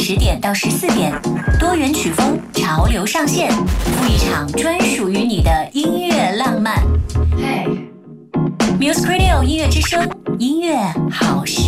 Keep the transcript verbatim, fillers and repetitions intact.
十点到十四点，多元曲风，潮流上线，赴一场专属于你的音乐浪漫。Hey，Music Radio 音乐之声，音乐好事。